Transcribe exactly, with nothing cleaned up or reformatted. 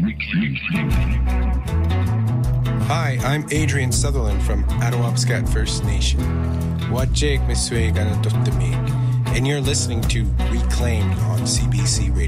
Hi, I'm Adrian Sutherland from Attawapscat First Nation. Wajek Misweg Anatottami, and you're listening to Reclaimed on C B C Radio.